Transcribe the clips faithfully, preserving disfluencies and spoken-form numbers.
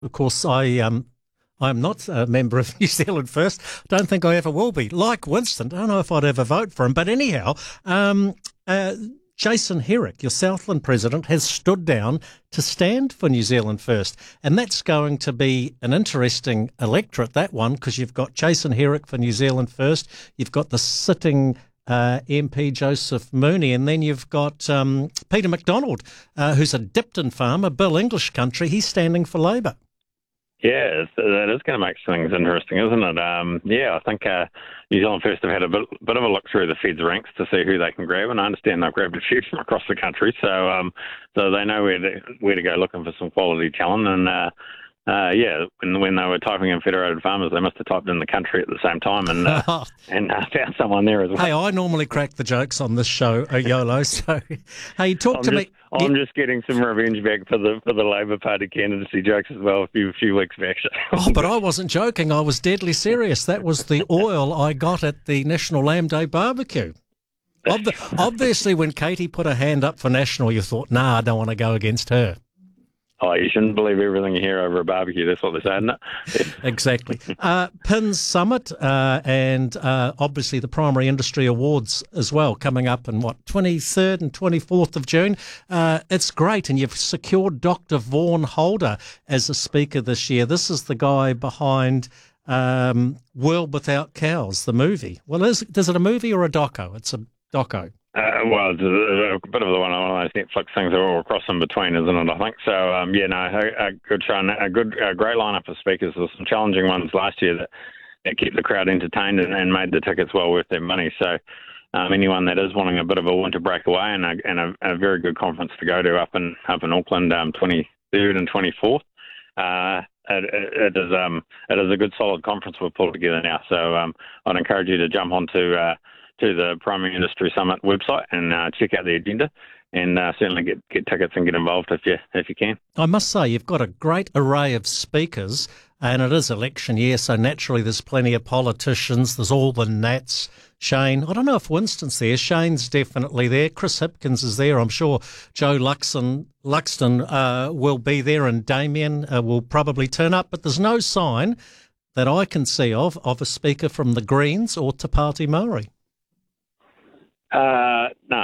Of course, I um, I'm not a member of New Zealand First. Don't think I ever will be. Like Winston, don't know if I'd ever vote for him. But anyhow, um, uh, Jason Herrick, your Southland president, has stood down to stand for New Zealand First. And that's going to be an interesting electorate, that one, because you've got Jason Herrick for New Zealand First. You've got the sitting uh, M P Joseph Mooney, and then you've got um, Peter McDonald, uh, who's a Dipton farmer, Bill English country. He's standing for Labour. Yeah, it's, that is going to make things interesting, isn't it? Um, yeah, I think uh, New Zealand First have had a bit, bit of a look through the Fed's ranks to see who they can grab, and I understand they've grabbed a few from across the country, so um, so they know where to, where to go looking for some quality talent. And uh, uh, yeah, when, when they were typing in Federated Farmers, they must have typed in the country at the same time and uh, and uh, found someone there as well. Hey, I normally crack the jokes on this show, uh, YOLO. So, hey, talk I'm to just, me. I'm yeah. just getting some revenge back for the for the Labour Party candidacy jokes as well a few, a few weeks back. Oh, but I wasn't joking. I was deadly serious. That was the oil I got at the National Lamb Day barbecue. Ob- Obviously, when Katie put her hand up for National, you thought, nah, I don't want to go against her. Oh, you shouldn't believe everything you hear over a barbecue. That's what they say, isn't it? Exactly. Uh, P I N S Summit uh, and uh, obviously the Primary Industry Awards as well coming up in, what, twenty-third and twenty-fourth of June. Uh, it's great, and you've secured Doctor Vaughan Holder as a speaker this year. This is the guy behind um, World Without Cows, the movie. Well, is, is it a movie or a doco? It's a doco. Uh, well, it's a, a bit of the one of those Netflix things that are all across in between, isn't it? I think so. Um, yeah, no, a, a good show, a good, a great lineup of speakers. There's some challenging ones last year that, that kept the crowd entertained and, and made the tickets well worth their money. So, um, anyone that is wanting a bit of a winter breakaway and a, and a, a very good conference to go to up in up in Auckland, um, twenty-third and twenty-fourth. Uh, it, it, it is um, it is a good solid conference we've pulled together now. So, um, I'd encourage you to jump onto uh, to the Primary Industry Summit website and uh, check out the agenda, and uh, certainly get, get tickets and get involved if you if you can. I must say, you've got a great array of speakers, and it is election year, so naturally there's plenty of politicians. There's all the Nats. Shane, I don't know if Winston's there. Shane's definitely there. Chris Hipkins is there. I'm sure Joe Luxon, Luxton uh, will be there, and Damien uh, will probably turn up, but there's no sign that I can see of of a speaker from the Greens or Te Pāti Māori. Uh, no.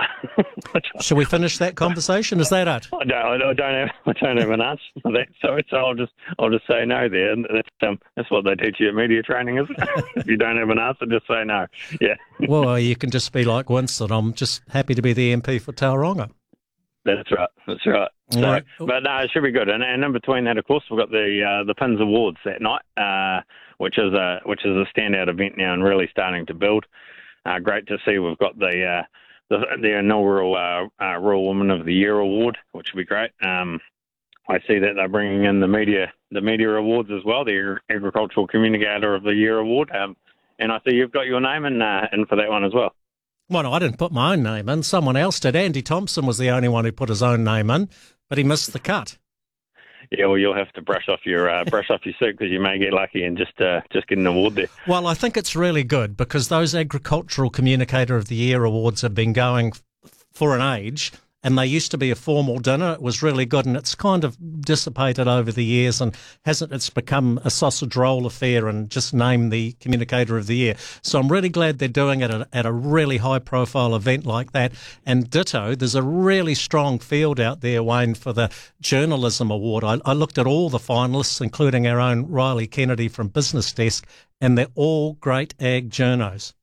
Shall we finish that conversation? Is that it? I don't, I don't have, I don't have an answer for that, so, so I'll just, I'll just say no there. And that's, um, that's what they teach you at media training, isn't it? If you don't have an answer, just say no. Yeah. Well, you can just be like Winston. I'm just happy to be the M P for Tauranga. That's right. That's right. So, right. But no, it should be good. And, and in between that, of course, we've got the uh, the P I N S Awards that night, uh, which is a which is a standout event now and really starting to build. Uh, great to see we've got the uh, the, the inaugural uh, uh, Rural Woman of the Year award, which will be great. Um, I see that they're bringing in the media the media awards as well, the Agricultural Communicator of the Year award, um, and I see you've got your name in uh, in for that one as well. Well, no, I didn't put my own name in. Someone else did. Andy Thompson was the only one who put his own name in, but he missed the cut. Yeah, well, you'll have to brush off your uh, brush off your suit because you may get lucky and just uh, just get an award there. Well, I think it's really good because those Agricultural Communicator of the Year awards have been going f- for an age, and they used to be a formal dinner. It was really good, and it's kind of dissipated over the years, and hasn't it's become a sausage roll affair and just named the Communicator of the Year. So I'm really glad they're doing it at, at a really high-profile event like that. And ditto, there's a really strong field out there, Wayne, for the Journalism Award. I, I looked at all the finalists, including our own Riley Kennedy from Business Desk, and they're all great ag journos.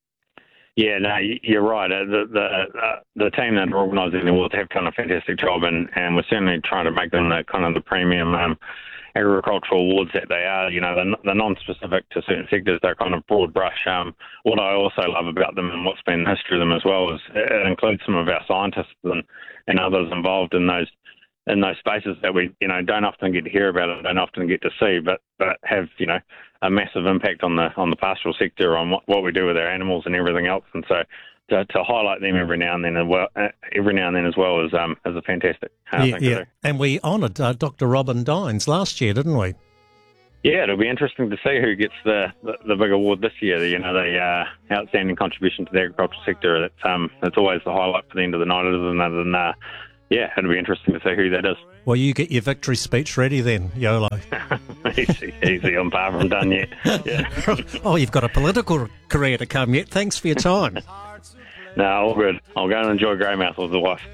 Yeah, no, you're right. Uh, The the uh, the team that are organising the awards have done a fantastic job, and, and we're certainly trying to make them the kind of the premium um, agricultural awards that they are. You know, they're, they're non-specific to certain sectors. They're kind of broad brush. Um, what I also love about them and what's been the history of them as well is it includes some of our scientists and, and others involved in those in those spaces that we, you know, don't often get to hear about and don't often get to see, but, but have, you know, a massive impact on the on the pastoral sector, on what, what we do with our animals and everything else. And so to, to highlight them every now and then as well, uh, every now and then as well is um is a fantastic uh, yeah, thing yeah. to do. And we honoured uh, Doctor Robin Dines last year, didn't we? Yeah, it'll be interesting to see who gets the, the, the big award this year. You know, the uh, outstanding contribution to the agricultural sector. It's um it's always the highlight for the end of the night, isn't it? And uh, yeah, it'll be interesting to see who that is. Well, you get your victory speech ready then, YOLO. easy, easy. I'm far from done yet. Yeah. Oh, you've got a political career to come yet. Thanks for your time. No, all good. I'll go and enjoy Greymouth with the wife.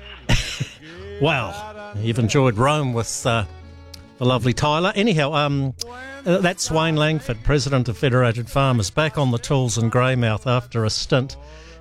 Well, you've enjoyed Rome with uh, the lovely Tyler. Anyhow, um, uh, that's Wayne Langford, President of Federated Farmers, back on the tools in Greymouth after a stint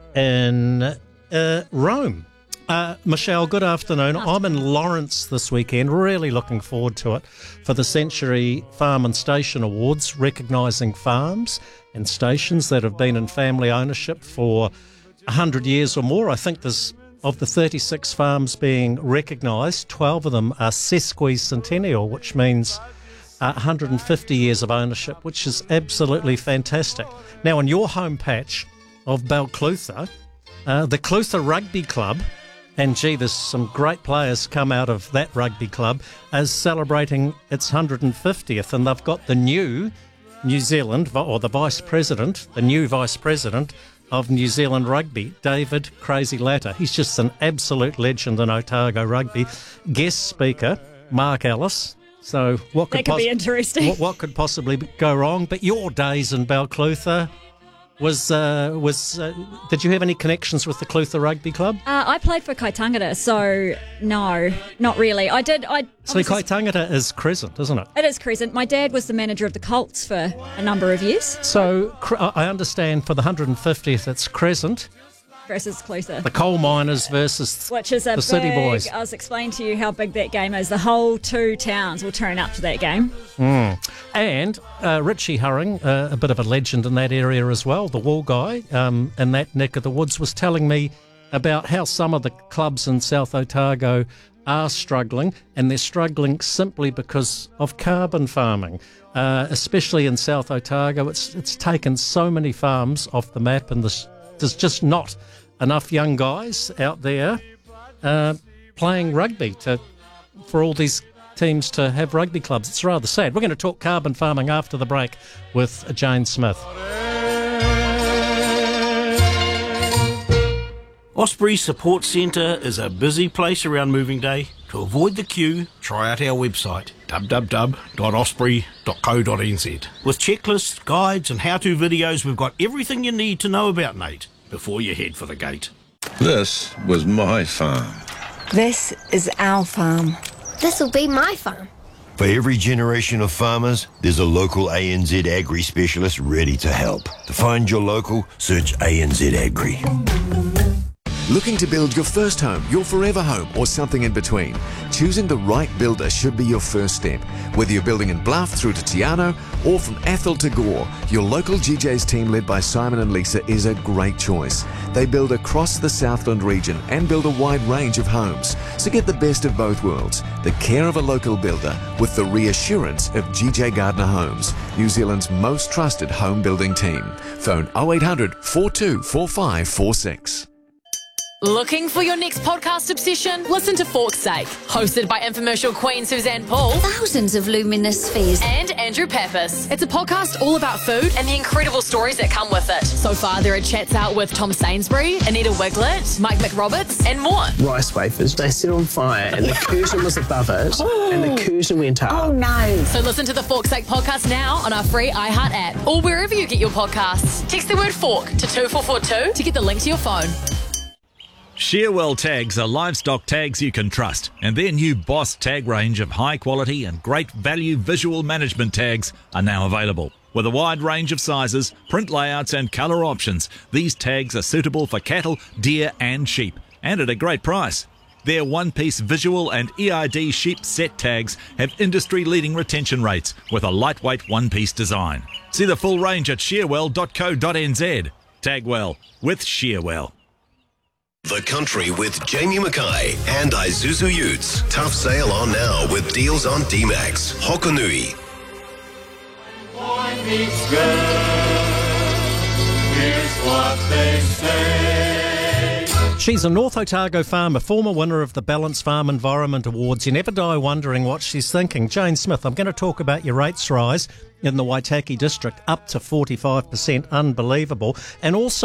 in uh, Rome. Uh, Michelle, good afternoon. I'm in Lawrence this weekend, really looking forward to it, for the Century Farm and Station Awards, recognising farms and stations that have been in family ownership for one hundred years or more. I think there's, of the thirty-six farms being recognised, twelve of them are sesquicentennial, which means uh, one hundred fifty years of ownership, which is absolutely fantastic. Now, in your home patch of Balclutha, uh, the Clutha Rugby Club, and gee, there's some great players come out of that rugby club, is celebrating its one hundred fiftieth, and they've got the new New Zealand, or the Vice President, the new Vice President of New Zealand Rugby, David Crazy Latter. He's just an absolute legend in Otago rugby. Guest speaker, Mark Ellis. So what could, that could pos- be interesting. What, what could possibly go wrong? But your days in Balclutha, Was uh, was uh, did you have any connections with the Clutha Rugby Club? Uh, I played for Kaitangata, so no, not really. I did. I so Kaitangata is Crescent, isn't it? It is Crescent. My dad was the manager of the Colts for a number of years. So I understand for the one hundred fiftieth, it's Crescent versus Clutha. The coal miners versus Which is a the big, City Boys. I was explaining to you how big that game is. The whole two towns will turn up to that game. Mm. And uh, Richie Hurring, uh, a bit of a legend in that area as well, the wall guy um, in that neck of the woods, was telling me about how some of the clubs in South Otago are struggling, and they're struggling simply because of carbon farming. Uh, especially in South Otago, it's it's taken so many farms off the map, and there's, there's just not enough young guys out there uh, playing rugby to for all these teams to have rugby clubs. It's rather sad. We're going to talk carbon farming after the break with Jane Smith. Osprey Support Centre is a busy place around moving day. To avoid the queue, try out our website, w w w dot osprey dot co dot n z. With checklists, guides and how-to videos, we've got everything you need to know about Nate before you head for the gate. This was my farm. This is our farm. This'll be my farm. For every generation of farmers, there's a local A N Z Agri specialist ready to help. To find your local, search A N Z Agri. Looking to build your first home, your forever home, or something in between? Choosing the right builder should be your first step. Whether you're building in Bluff through to Tiano or from Athol to Gore, your local G J's team led by Simon and Lisa is a great choice. They build across the Southland region and build a wide range of homes. So get the best of both worlds, the care of a local builder with the reassurance of G J Gardner Homes, New Zealand's most trusted home building team. Phone oh eight hundred, four two four five four six. Looking for your next podcast obsession? Listen to Fork's Sake, hosted by infomercial queen Suzanne Paul. Thousands of luminous spheres. And Andrew Pappas. It's a podcast all about food and the incredible stories that come with it. So far, there are chats out with Tom Sainsbury, Anita Wiglet, Mike McRoberts, and more. Rice wafers, they set on fire and the curtain was above it and the curtain went up. Oh no. So listen to the Fork's Sake podcast now on our free iHeart app or wherever you get your podcasts. Text the word fork to two four four two to get the link to your phone. Shearwell tags are livestock tags you can trust, and their new Boss tag range of high quality and great value visual management tags are now available. With a wide range of sizes, print layouts and colour options, these tags are suitable for cattle, deer and sheep, and at a great price. Their one-piece visual and E I D sheep set tags have industry-leading retention rates with a lightweight one-piece design. See the full range at shearwell dot co dot n z. Tag well with Shearwell. The Country with Jamie Mackay and Isuzu Utes. Tough sale on now with deals on D-Max, Hokonui. Boy meets girl, here's what they say. She's a North Otago farmer, former winner of the Balance Farm Environment Awards. You never die wondering what she's thinking. Jane Smith, I'm going to talk about your rates rise in the Waitaki district, up to forty-five percent. Unbelievable. And also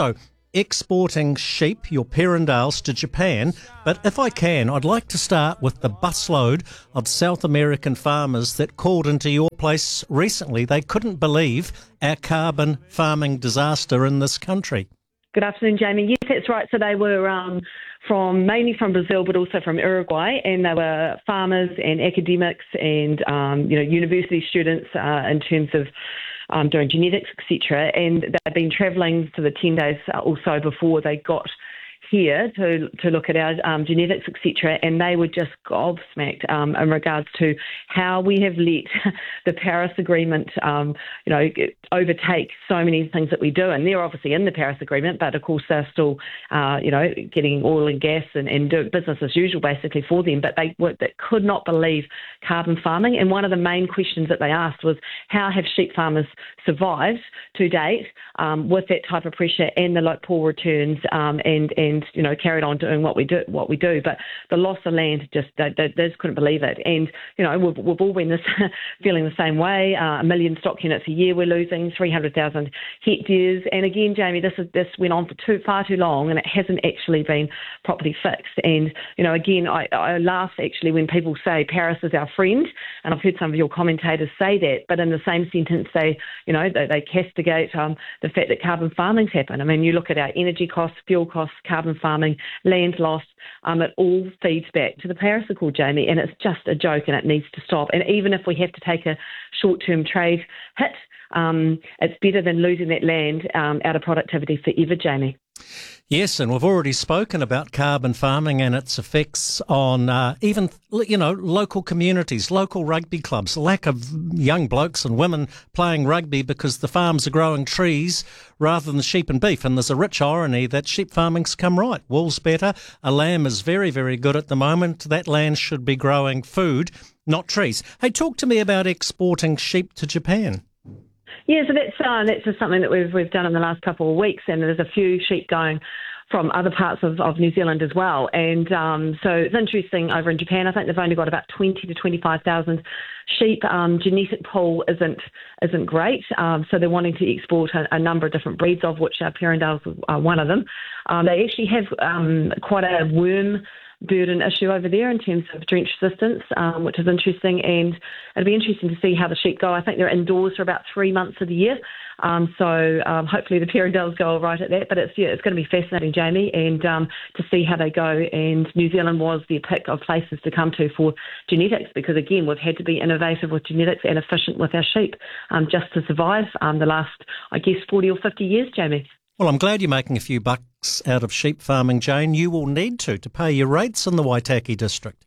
exporting sheep, your Perindales, to Japan. But if I can, I'd like to start with the busload of South American farmers that called into your place recently. They couldn't believe our carbon farming disaster in this country. Good afternoon, Jamie. Yes, that's right. So they were um, from mainly from Brazil, but also from Uruguay, and they were farmers and academics and um, you know university students uh, in terms of um, doing genetics, et cetera. And they'd been travelling for the ten days or so before they got here to to look at our um, genetics, et cetera, and they were just gobsmacked um, in regards to how we have let the Paris Agreement, um, you know, overtake so many things that we do. And they're obviously in the Paris Agreement, but of course they're still, uh, you know, getting oil and gas and, and do business as usual basically for them. But they were, they could not believe carbon farming. And one of the main questions that they asked was, how have sheep farmers survived to date um, with that type of pressure and the like poor returns um, and and you know carried on doing what we do what we do. But the loss of land, just they, they, they just couldn't believe it. And you know we've, we've all been this feeling the same way. Uh, a million stock units a year we're losing, three hundred thousand hectares. And again, Jamie, this is this went on for too far too long, and it hasn't actually been properly fixed. And you know, again, I, I laugh actually when people say Paris is our friend, and I've heard some of your commentators say that. But in the same sentence, they you know they, they castigate um, the fact that carbon farming's happened. I mean, you look at our energy costs, fuel costs, carbon farming, land loss, um, it all feeds back to the Paris Accord, Jamie, and it's just a joke and it needs to stop. And even if we have to take a short-term trade hit, um, it's better than losing that land um, out of productivity forever, Jamie. Yes, and we've already spoken about carbon farming and its effects on uh, even, you know, local communities, local rugby clubs, lack of young blokes and women playing rugby because the farms are growing trees rather than sheep and beef. And there's a rich irony that sheep farming's come right. Wool's better. A lamb is very, very good at the moment. That land should be growing food, not trees. Hey, talk to me about exporting sheep to Japan. Yeah, so that's uh, that's just something that we've we've done in the last couple of weeks, and there's a few sheep going from other parts of, of New Zealand as well. And um, so it's interesting over in Japan. I think they've only got about twenty to twenty-five thousand sheep. Um, genetic pool isn't isn't great, um, so they're wanting to export a, a number of different breeds, of which our Perindales are one of them. Um, they actually have um, quite a worm burden issue over there in terms of drench resistance, um, which is interesting, and it'll be interesting to see how the sheep go. I think they're indoors for about three months of the year, um, so um, hopefully the Perindales go all right at that. But it's yeah, it's going to be fascinating, Jamie, and um, to see how they go. And New Zealand was their pick of places to come to for genetics, because again we've had to be innovative with genetics and efficient with our sheep um, just to survive um, the last, I guess, forty or fifty years, Jamie. Well, I'm glad you're making a few bucks out of sheep farming, Jane. You will need to to pay your rates in the Waitaki district.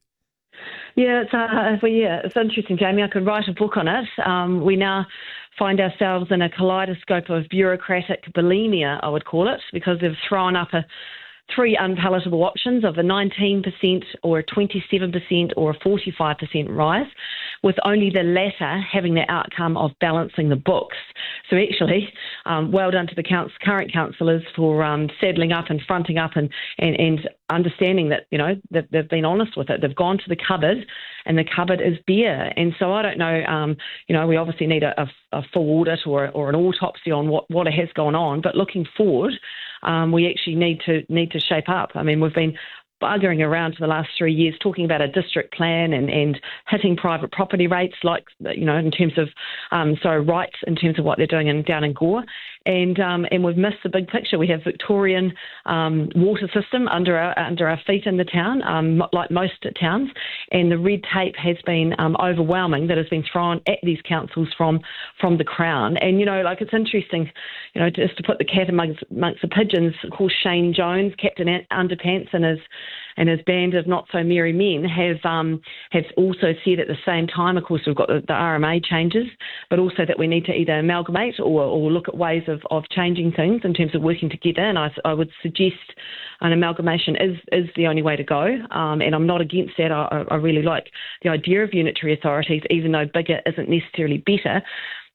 Yeah, it's, uh, well, yeah, it's interesting, Jamie. I could write a book on it. Um, we now find ourselves in a kaleidoscope of bureaucratic bulimia, I would call it, because they've thrown up a three unpalatable options of a nineteen percent or a twenty-seven percent or a forty-five percent rise, with only the latter having the outcome of balancing the books. So actually, um, well done to the council, current councillors for um, saddling up and fronting up and, and, and understanding that, you know, that they've been honest with it. They've gone to the cupboard and the cupboard is bare. And so I don't know, um, you know, we obviously need a, a, a full audit or, or an autopsy on what, what has gone on. But looking forward, um, we actually need to need to shape up. I mean, we've been buggering around for the last three years talking about a district plan and, and hitting private property rates, like, you know, in terms of, um, so rights in terms of what they're doing in, down in Gore. And um, and we've missed the big picture. We have Victorian um, water system under our under our feet in the town, um, like most towns, and the red tape has been um, overwhelming that has been thrown at these councils from from the Crown. And you know, like it's interesting, you know, just to put the cat amongst, amongst the pigeons. Of course, Shane Jones, Captain Underpants, and his and his band of not so merry men have um, have also said at the same time. Of course, we've got the, the R M A changes, but also that we need to either amalgamate or, or look at ways of, of changing things in terms of working together. And I, I would suggest an amalgamation is is the only way to go. Um, and I'm not against that. I, I really like the idea of unitary authorities, even though bigger isn't necessarily better.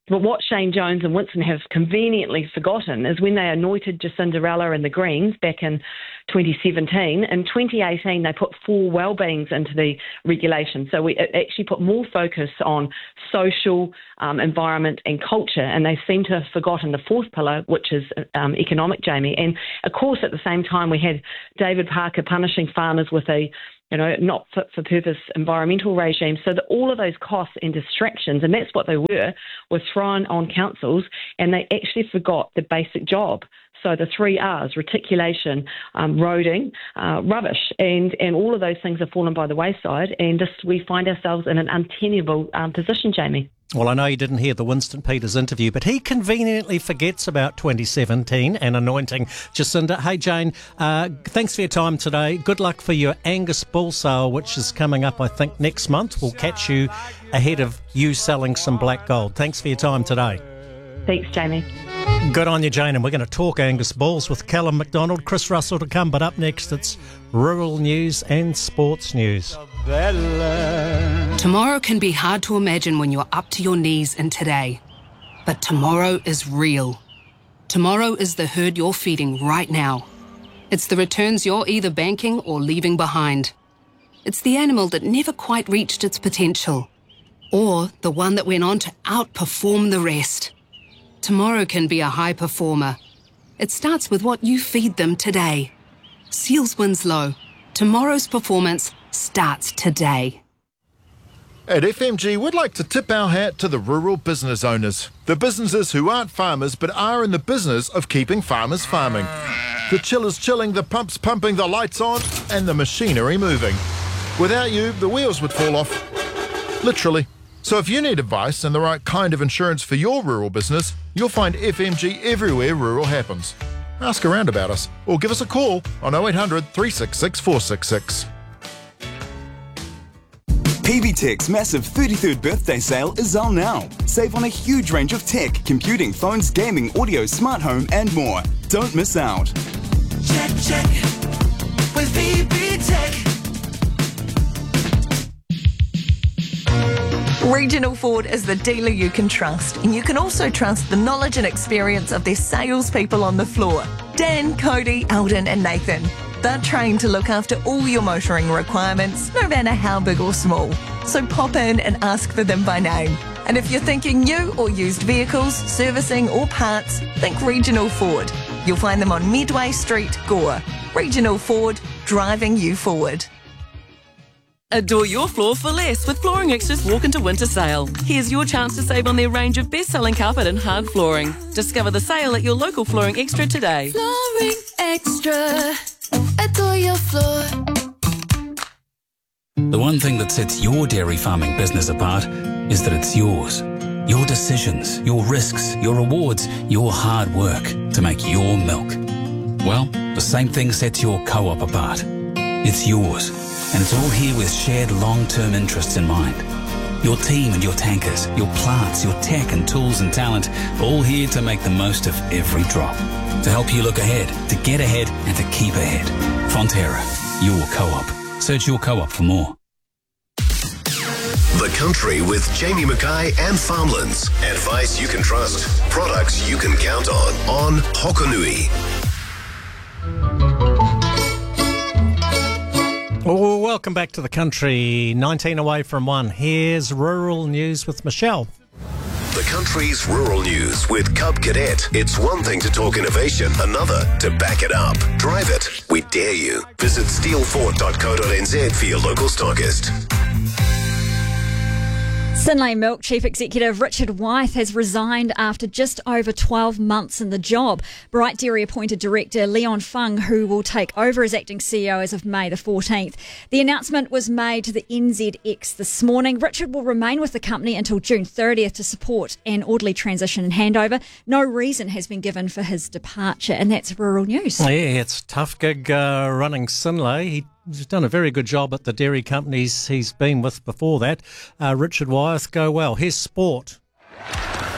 But what Shane Jones and Winston have conveniently forgotten is when they anointed Jacinderella and the Greens back in twenty seventeen, in twenty eighteen they put four wellbeings into the regulation. So we actually put more focus on social, um, environment and culture, and they seem to have forgotten the fourth pillar, which is um, economic, Jamie. And of course at the same time we had David Parker punishing farmers with a you know, not fit for purpose environmental regime, so that all of those costs and distractions, and that's what they were, were thrown on councils, and they actually forgot the basic job. So the three R's, reticulation, um, roading, uh, rubbish, and, and all of those things have fallen by the wayside, and just we find ourselves in an untenable um, position, Jamie. Well, I know you didn't hear the Winston Peters interview, but he conveniently forgets about twenty seventeen and anointing Jacinda. Hey, Jane, uh, thanks for your time today. Good luck for your Angus bull sale, which is coming up, I think, next month. We'll catch you ahead of you selling some black gold. Thanks for your time today. Thanks, Jamie. Good on you, Jane, and we're going to talk Angus bulls with Callum McDonald, Chris Russell to come, but up next it's rural news and sports news. Tomorrow can be hard to imagine when you're up to your knees in today. But tomorrow is real. Tomorrow is the herd you're feeding right now. It's the returns you're either banking or leaving behind. It's the animal that never quite reached its potential. Or the one that went on to outperform the rest. Tomorrow can be a high performer. It starts with what you feed them today. Seals Winslow. Tomorrow's performance starts today. At F M G, we'd like to tip our hat to the rural business owners. The businesses who aren't farmers but are in the business of keeping farmers farming. The chillers chilling, the pumps pumping, the lights on, and the machinery moving. Without you, the wheels would fall off. Literally. So if you need advice and the right kind of insurance for your rural business, you'll find F M G everywhere rural happens. Ask around about us or give us a call on oh eight hundred, three six six, four six six. P B Tech's massive thirty-third birthday sale is on now. Save on a huge range of tech, computing, phones, gaming, audio, smart home and more. Don't miss out. Check, check with P B Tech. Regional Ford is the dealer you can trust, and you can also trust the knowledge and experience of their salespeople on the floor. Dan, Cody, Alden and Nathan. They're trained to look after all your motoring requirements, no matter how big or small. So pop in and ask for them by name. And if you're thinking new or used vehicles, servicing or parts, think Regional Ford. You'll find them on Medway Street, Gore. Regional Ford, driving you forward. Adore your floor for less with Flooring Extra's Walk into Winter Sale. Here's your chance to save on their range of best-selling carpet and hard flooring. Discover the sale at your local Flooring Extra today. Flooring Extra. Adore your floor. The one thing that sets your dairy farming business apart is that it's yours. Your decisions, your risks, your rewards, your hard work to make your milk. Well, the same thing sets your co-op apart. It's yours. And it's all here with shared long-term interests in mind. Your team and your tankers, your plants, your tech and tools and talent, all here to make the most of every drop. To help you look ahead, to get ahead and to keep ahead. Fonterra, your co-op. Search your co-op for more. The Country with Jamie Mackay and Farmlands. Advice you can trust. Products you can count on. On Hokonui. Well, welcome back to the country. nineteen away from one. Here's rural news with Michelle. The country's rural news with Cub Cadet. It's one thing to talk innovation, another to back it up. Drive it. We dare you. Visit steel fort dot co dot n z for your local stockist. Synlait Milk Chief Executive Richard Wyeth has resigned after just over twelve months in the job. Bright Dairy appointed Director Leon Fung, who will take over as acting C E O as of May the fourteenth. The announcement was made to the N Z X this morning. Richard will remain with the company until June thirtieth to support an orderly transition and handover. No reason has been given for his departure, and that's rural news. Yeah, it's a tough gig uh, running Synlait. He He's done a very good job at the dairy companies he's been with before that. Uh, Richard Wyeth, go well. Here's sport.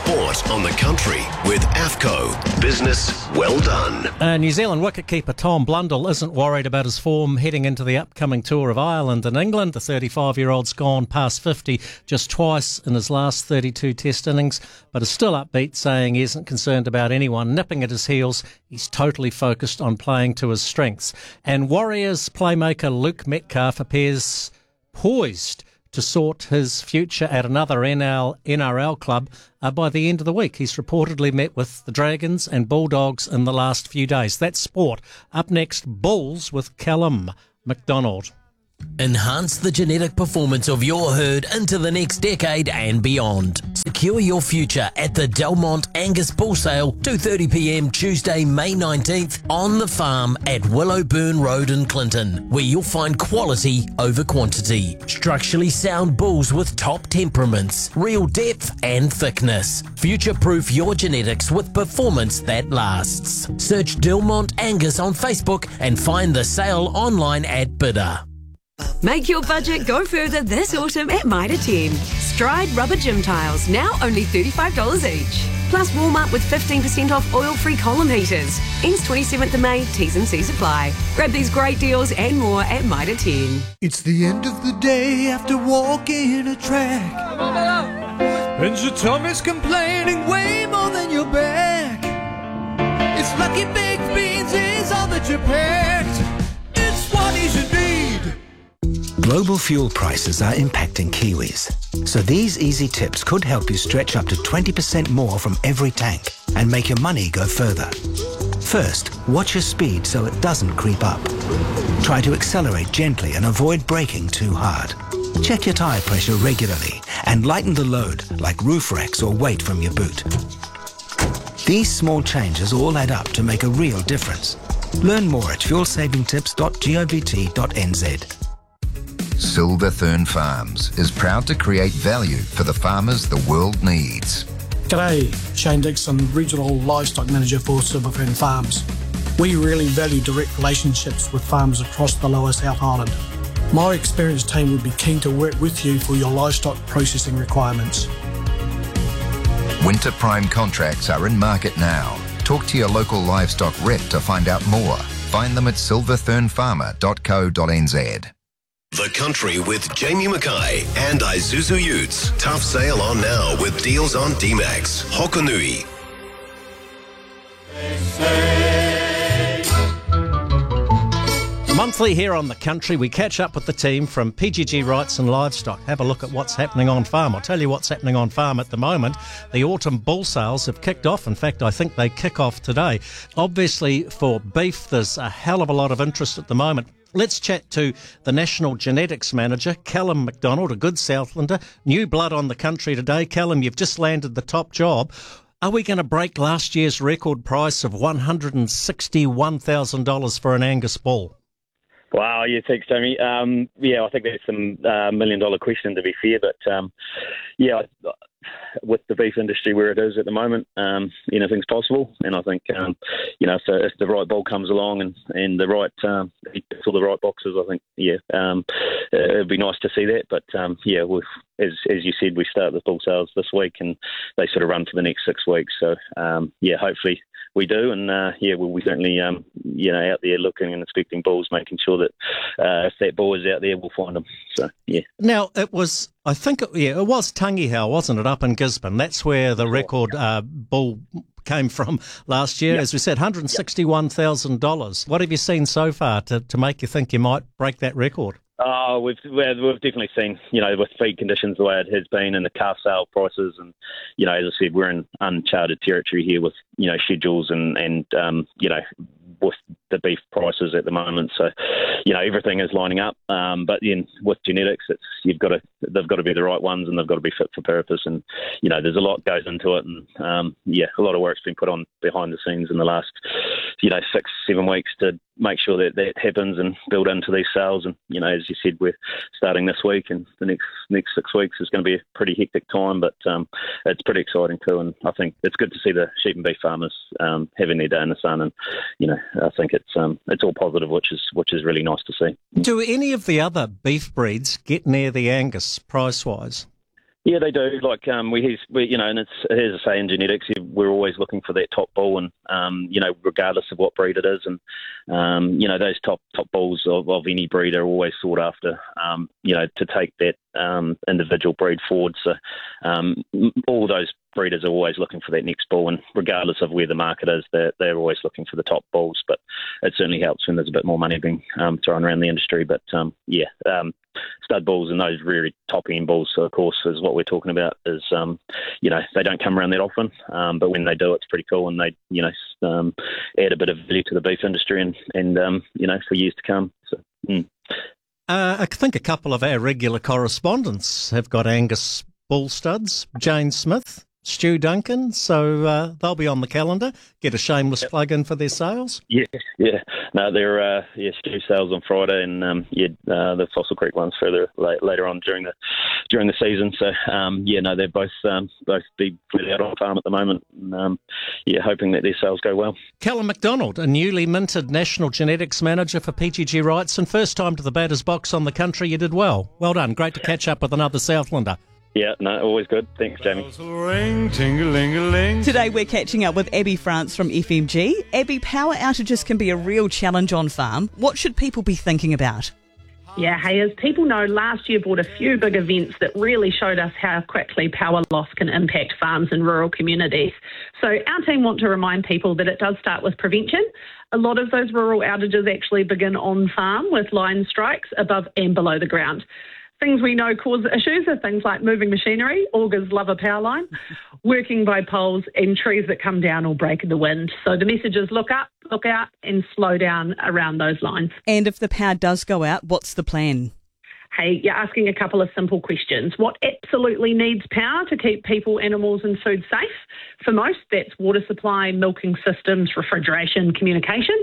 Sport on the Country with AFCO. Business well done. Uh, New Zealand wicketkeeper Tom Blundell isn't worried about his form heading into the upcoming tour of Ireland and England. The thirty-five-year-old's gone past fifty just twice in his last thirty-two Test innings, but is still upbeat, saying he isn't concerned about anyone nipping at his heels. He's totally focused on playing to his strengths. And Warriors playmaker Luke Metcalf appears poised to sort his future at another N R L club uh, by the end of the week. He's reportedly met with the Dragons and Bulldogs in the last few days. That's sport. Up next, Bulls with Callum McDonald. Enhance the genetic performance of your herd into the next decade and beyond. Secure your future at the Delmont Angus Bull Sale, two thirty p m Tuesday, May nineteenth, on the farm at Willowburn Road in Clinton, where you'll find quality over quantity. Structurally sound bulls with top temperaments, real depth and thickness. Future-proof your genetics with performance that lasts. Search Delmont Angus on Facebook and find the sale online at Bidder. Make your budget go further this autumn at Mitre ten. Stride rubber gym tiles, now only thirty-five dollars each. Plus warm up with fifteen percent off oil-free column heaters. Ends twenty-seventh of May, T's and C's apply. Grab these great deals and more at Mitre ten. It's the end of the day after walking a track, and your tummy's complaining way more than your back. It's Lucky Baked Beans is all that you packed. It's what you should need. Global fuel prices are impacting Kiwis, so these easy tips could help you stretch up to twenty percent more from every tank and make your money go further. First, watch your speed so it doesn't creep up. Try to accelerate gently and avoid braking too hard. Check your tyre pressure regularly and lighten the load like roof racks or weight from your boot. These small changes all add up to make a real difference. Learn more at fuel saving tips dot govt dot n z. Silverthorn Farms is proud to create value for the farmers the world needs. G'day, Shane Dixon, Regional Livestock Manager for Silverthorn Farms. We really value direct relationships with farmers across the Lower South Island. My experienced team would be keen to work with you for your livestock processing requirements. Winter Prime contracts are in market now. Talk to your local livestock rep to find out more. Find them at silverthorn farmer dot co dot n z. The Country with Jamie Mackay and Isuzu Utes. Tough sale on now with deals on D-Max, Hokonui. Monthly here on The Country, we catch up with the team from P G G Rights and Livestock. Have a look at what's happening on farm. I'll tell you what's happening on farm at the moment. The autumn bull sales have kicked off. In fact, I think they kick off today. Obviously, for beef, there's a hell of a lot of interest at the moment. Let's chat to the National Genetics Manager, Callum McDonald, a good Southlander. New blood on The Country today. Callum, you've just landed the top job. Are we going to break last year's record price of one hundred sixty-one thousand dollars for an Angus bull? Wow, yeah, thanks, Jamie. Um, yeah, I think that's some uh, million-dollar question, to be fair, but um, yeah, with the beef industry where it is at the moment, um, anything's possible, and I think um, you know, if the, if the right bull comes along and and the right um, for the right boxes, I think yeah, um, it'd be nice to see that. But um, yeah, we've, as as you said, we start the bull sales this week, and they sort of run for the next six weeks. So um, yeah, hopefully we do, and uh, yeah, we'll be certainly um, you know, out there looking and inspecting bulls, making sure that uh, if that bull is out there, we'll find them. So yeah. Now it was, I think, it, yeah, it was Tangihau, wasn't it, up in Gisborne? That's where the record uh, bull came from last year. Yep. As we said, one hundred sixty-one thousand dollars. What have you seen so far to, to make you think you might break that record? Oh, we've we've definitely seen, you know, with feed conditions the way it has been and the calf sale prices, and you know, as I said, we're in uncharted territory here with, you know, schedules and and um, you know, with the beef prices at the moment. So, you know, everything is lining up. Um, but then with genetics, it's you've got to they've got to be the right ones, and they've got to be fit for purpose. And you know, there's a lot goes into it, and um, yeah, a lot of work's been put on behind the scenes in the last, you know, six seven weeks to make sure that that happens and build into these sales. And you know, as you said, we're starting this week, and the next next six weeks is going to be a pretty hectic time, but um, it's pretty exciting too. And I think it's good to see the sheep and beef farmers um, having their day in the sun. And you know, I think it's um, it's all positive, which is which is really nice to see. Do any of the other beef breeds get near the Angus price wise? Yeah, they do. Like um, we, we, you know, and it's as I say in genetics, we're always looking for that top bull, and um, you know, regardless of what breed it is, and um, you know, those top top bulls of, of any breed are always sought after. Um, you know, to take that um, individual breed forward. So um, all those breeders are always looking for that next bull, and regardless of where the market is, they're, they're always looking for the top bulls. But it certainly helps when there's a bit more money being um, thrown around the industry. But um, yeah, um, stud bulls and those really top end bulls, so of course, is what we're talking about. Is um, you know, they don't come around that often, um, but when they do, it's pretty cool, and they you know um, add a bit of value to the beef industry, and and um, you know, for years to come. So. Mm. Uh, I think a couple of our regular correspondents have got Angus bull studs, Jane Smith, Stu Duncan, so uh, they'll be on the calendar. Get a shameless yep. plug in for their sales. Yeah, yeah. No, they're uh, yeah, Stu sales on Friday, and um, yeah, uh, the Fossil Creek ones further late, later on during the during the season. So um, yeah, no, they're both um, both be really out on farm at the moment. And, um, yeah, hoping that their sales go well. Callum McDonald, a newly minted national genetics manager for P G G Rights, and first time to the batter's box on the country. You did well. Well done. Great to catch up with another Southlander. Yeah, no, always good. Thanks, Jamie. Ring, ting-a-ling-a-ling. Today we're catching up with Abby France from F M G. Abby, power outages can be a real challenge on farm. What should people be thinking about? Yeah, hey, as people know, last year brought a few big events that really showed us how quickly power loss can impact farms in rural communities. So our team want to remind people that it does start with prevention. A lot of those rural outages actually begin on farm with line strikes above and below the ground. Things we know cause issues are things like moving machinery, augers love a power line, working by poles, and trees that come down or break in the wind. So the message is look up, look out, and slow down around those lines. And if the power does go out, what's the plan? Hey, you're asking a couple of simple questions. What absolutely needs power to keep people, animals and food safe? For most, that's water supply, milking systems, refrigeration, communication.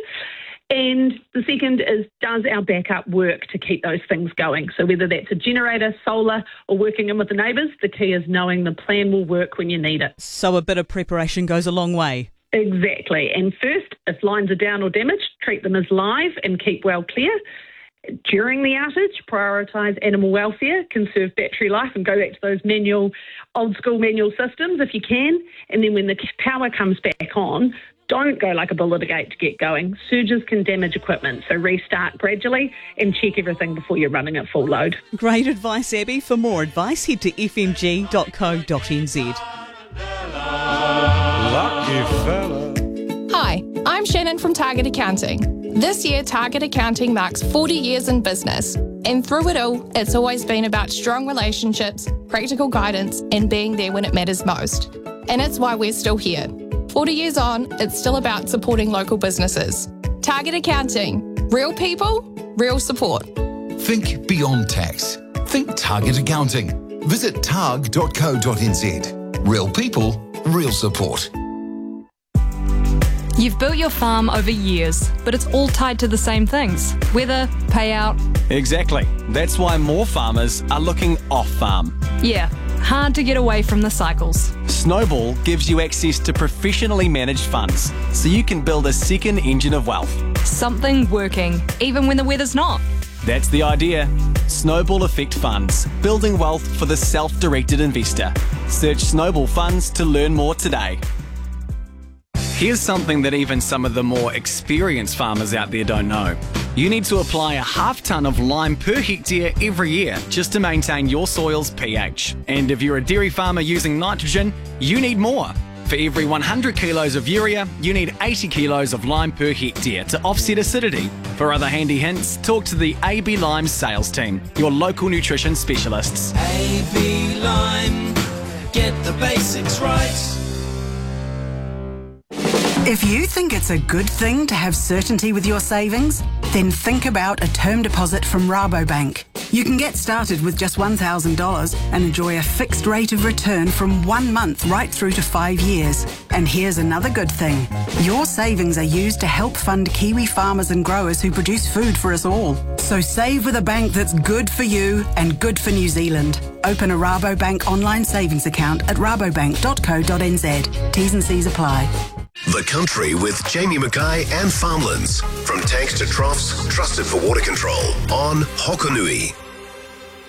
And the second is, does our backup work to keep those things going? So whether that's a generator, solar, or working in with the neighbours, the key is knowing the plan will work when you need it. So a bit of preparation goes a long way. Exactly. And first, if lines are down or damaged, treat them as live and keep well clear. During the outage, prioritise animal welfare, conserve battery life, and go back to those manual, old school manual systems if you can. And then when the power comes back on, don't go like a bull at a gate to get going. Surges can damage equipment, so restart gradually and check everything before you're running at full load. Great advice, Abby. For more advice, head to f m g dot co dot n z. Lucky fella. Hi, I'm Shannon from Target Accounting. This year, Target Accounting marks forty years in business. And through it all, it's always been about strong relationships, practical guidance, and being there when it matters most. And it's why we're still here. forty years on, it's still about supporting local businesses. Target Accounting. Real people, real support. Think beyond tax. Think Target Accounting. Visit targ dot co dot n z. Real people, real support. You've built your farm over years, but it's all tied to the same things. Weather, payout. Exactly. That's why more farmers are looking off-farm. Yeah, hard to get away from the cycles. Snowball gives you access to professionally managed funds, so you can build a second engine of wealth. Something working, even when the weather's not. That's the idea. Snowball Effect Funds, building wealth for the self-directed investor. Search Snowball Funds to learn more today. Here's something that even some of the more experienced farmers out there don't know. You need to apply a half tonne of lime per hectare every year just to maintain your soil's pH. And if you're a dairy farmer using nitrogen, you need more. For every one hundred kilos of urea, you need eighty kilos of lime per hectare to offset acidity. For other handy hints, talk to the A B Lime sales team, your local nutrition specialists. A B Lime, get the basics right. If you think it's a good thing to have certainty with your savings, then think about a term deposit from Rabobank. You can get started with just one thousand dollars and enjoy a fixed rate of return from one month right through to five years. And here's another good thing. Your savings are used to help fund Kiwi farmers and growers who produce food for us all. So save with a bank that's good for you and good for New Zealand. Open a Rabobank online savings account at rabobank dot co dot n z. T's and C's apply. The Country with Jamie Mackay and Farmlands. From tanks to troughs, trusted for water control on Hokonui.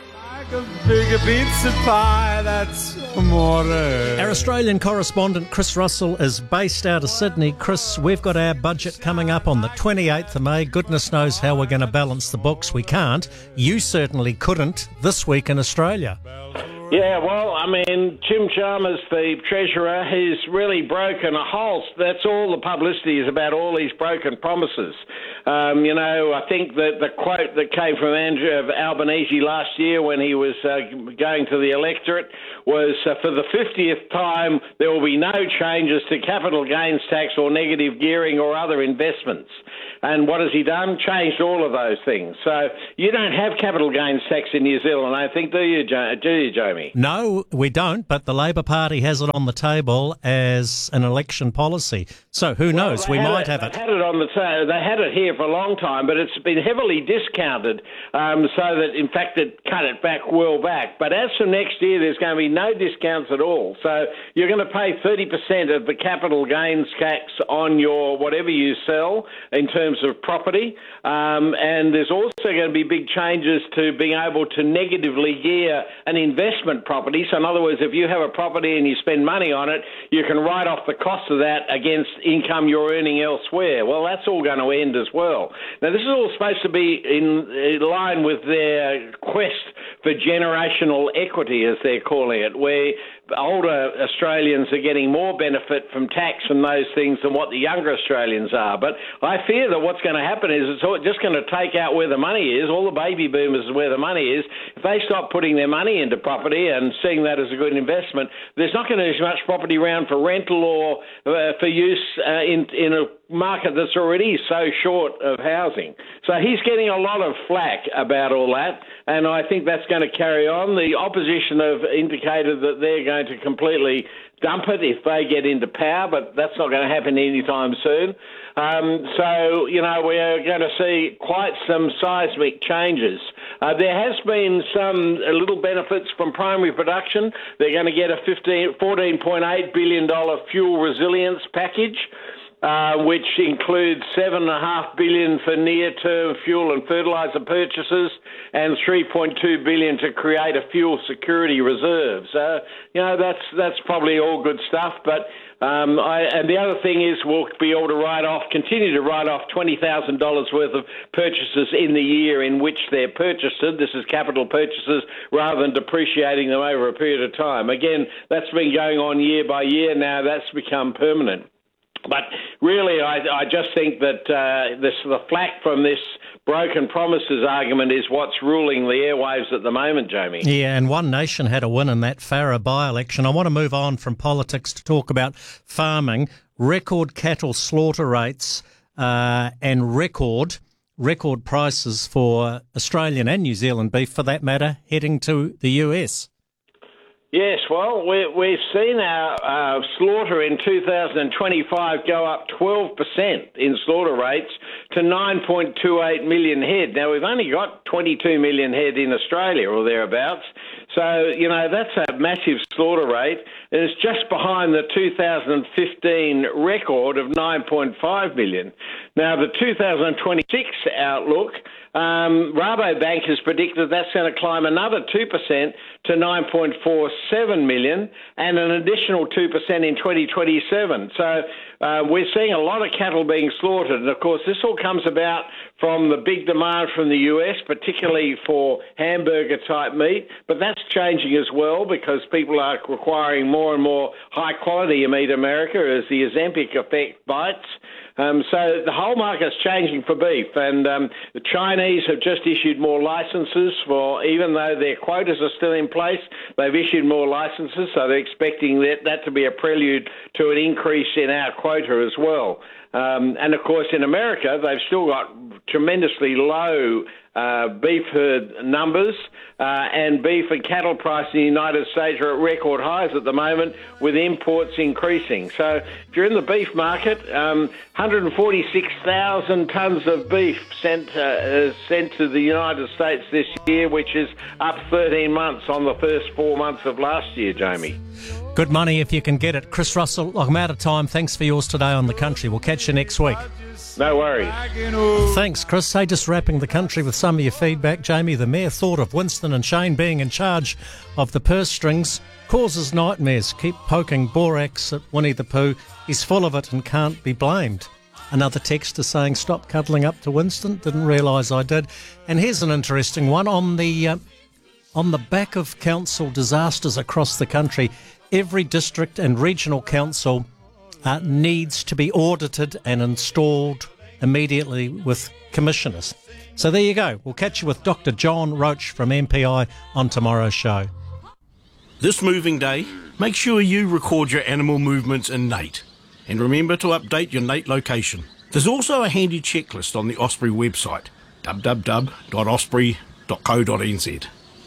A bigger pizza pie, that's amore. Our Australian correspondent Chris Russell is based out of Sydney. Chris, we've got our budget coming up on the twenty-eighth of May. Goodness knows how we're going to balance the books. We can't. You certainly couldn't this week in Australia. Yeah, well, I mean, Jim Chalmers, the Treasurer, he's really broken a hole. That's all the publicity is about, all these broken promises. Um, you know, I think that the quote that came from Andrew of Albanese last year when he was uh, going to the electorate was, uh, for the fiftieth time, there will be no changes to capital gains tax or negative gearing or other investments. And what has he done? Changed all of those things. So you don't have capital gains tax in New Zealand, I think, do you, jo- do you, Jamie? No, we don't, but the Labor Party has it on the table as an election policy. So who Well, knows? they We had might it, have they it. Had it on the ta- they had it here for a long time, but it's been heavily discounted, um, so that in fact it cut it back well back. But as for next year, there's going to be no discounts at all. So you're going to pay thirty percent of the capital gains tax on your whatever you sell in terms of property, um, and there's also going to be big changes to being able to negatively gear an investment property. So in other words, if you have a property and you spend money on it, you can write off the cost of that against income you're earning elsewhere. Well, that's all going to end as well. Now, this is all supposed to be in, in line with their quest for generational equity, as they're calling it, where older Australians are getting more benefit from tax and those things than what the younger Australians are. But I fear that what's going to happen is it's just going to take out where the money is. All the baby boomers is where the money is. If they stop putting their money into property and seeing that as a good investment, there's not going to be as much property around for rental or uh, for use uh, in, in a market that's already so short of housing. So he's getting a lot of flack about all that, and I think that's going to carry on. The opposition have indicated that they're going to completely dump it if they get into power, but that's not going to happen anytime soon. Um, so, you know, we're going to see quite some seismic changes. Uh, there has been some uh, little benefits from primary production. They're going to get a fifteen, fourteen point eight billion dollars fuel resilience package, Uh, which includes seven and a half billion for near-term fuel and fertiliser purchases, and three point two billion to create a fuel security reserve. So, you know, that's that's probably all good stuff. But um, I, and the other thing is, we'll be able to write off, continue to write off twenty thousand dollars worth of purchases in the year in which they're purchased. This is capital purchases rather than depreciating them over a period of time. Again, that's been going on year by year now. That's become permanent. But really, I, I just think that uh, this, the flack from this broken promises argument is what's ruling the airwaves at the moment, Jamie. Yeah, and One Nation had a win in that Farrer by-election. I want to move on from politics to talk about farming, record cattle slaughter rates uh, and record record prices for Australian and New Zealand beef, for that matter, heading to the U S. Yes, well, we, we've seen our uh, slaughter in two thousand twenty-five go up twelve percent in slaughter rates to nine point two eight million head. Now, we've only got twenty-two million head in Australia or thereabouts. So, you know, that's a massive slaughter rate. And it's just behind the two thousand fifteen record of nine point five million. Now, the two thousand twenty-six outlook, um, Rabobank has predicted that's going to climb another two percent to nine point four seven million and an additional two percent in twenty twenty-seven. So uh, we're seeing a lot of cattle being slaughtered. And, of course, this all comes about from the big demand from the U S, particularly for hamburger-type meat. But that's changing as well because people are requiring more and more high-quality meat in America as the Ozempic effect bites. Um, so the whole market's changing for beef, and um, the Chinese have just issued more licences for, even though their quotas are still in place, they've issued more licences, so they're expecting that, that to be a prelude to an increase in our quota as well. Um, and, of course, in America, they've still got tremendously low uh, beef herd numbers, uh, and beef and cattle prices in the United States are at record highs at the moment, with imports increasing. So if you're in the beef market, um, one hundred forty-six thousand tonnes of beef sent, uh, sent to the United States this year, which is up thirteen months on the first four months of last year, Jamie. Good money if you can get it. Chris Russell, I'm out of time. Thanks for yours today on The Country. We'll catch you next week. No worries. Thanks, Chris. Hey, just wrapping the country with some of your feedback. Jamie, the Mayor thought of Winston and Shane being in charge of the purse strings causes nightmares. Keep poking borax at Winnie the Pooh. He's full of it and can't be blamed. Another texter saying, stop cuddling up to Winston. Didn't realise I did. And here's an interesting one. On the, uh, on the back of council disasters across the country, every district and regional council uh, needs to be audited and installed immediately with commissioners. So there you go. We'll catch you with Doctor John Roach from M P I on tomorrow's show. This moving day, make sure you record your animal movements in Nate. And remember to update your Nate location. There's also a handy checklist on the Osprey website, w w w dot osprey dot co dot n z.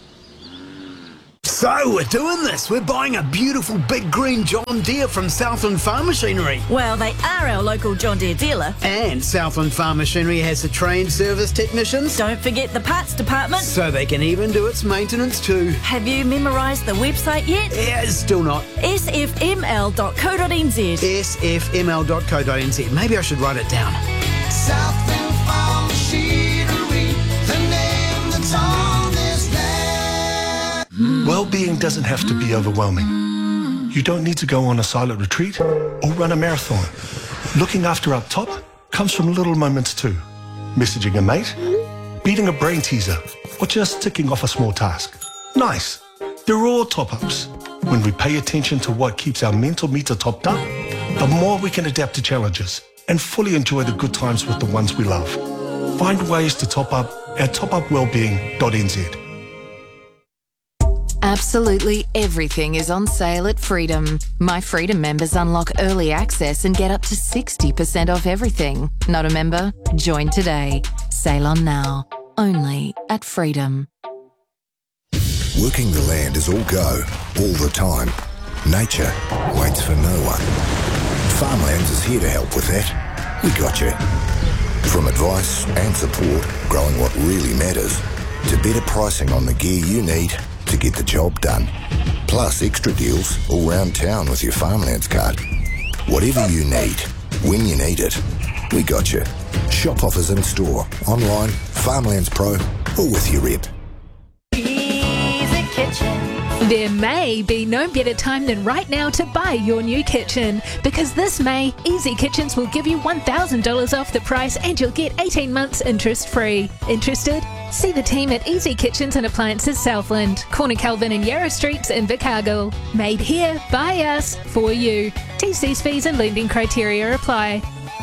So, we're doing this. We're buying a beautiful big green John Deere from Southland Farm Machinery. Well, they are our local John Deere dealer. And Southland Farm Machinery has the trained service technicians. Don't forget the parts department. So they can even do its maintenance too. Have you memorised the website yet? Yeah, still not. s f m l dot co dot n z. s f m l dot co dot n z. Maybe I should write it down. Southland Farm Machinery, the name that's on this land. Well-being doesn't have to be overwhelming. You don't need to go on a silent retreat or run a marathon. Looking after up top comes from little moments too. Messaging a mate, beating a brain teaser, or just ticking off a small task. Nice. They're all top-ups. When we pay attention to what keeps our mental meter topped up, the more we can adapt to challenges and fully enjoy the good times with the ones we love. Find ways to top up at top up wellbeing dot n z. Absolutely everything is on sale at Freedom. My Freedom members unlock early access and get up to sixty percent off everything. Not a member? Join today. Sale on now. Only at Freedom. Working the land is all go, all the time. Nature waits for no one. Farmlands is here to help with that. We got you. From advice and support, growing what really matters, to better pricing on the gear you need to get the job done. Plus extra deals all round town with your Farmlands card. Whatever you need, when you need it, we got you. Shop offers in store, online, Farmlands Pro, or with your rep. Easy Kitchen. There may be no better time than right now to buy your new kitchen, because this May, Easy Kitchens will give you one thousand dollars off the price and you'll get eighteen months interest free. Interested? See the team at Easy Kitchens and Appliances Southland, Corner Calvin and Yarra Streets in Invercargill. Made here, by us, for you. T Cs, fees and lending criteria apply.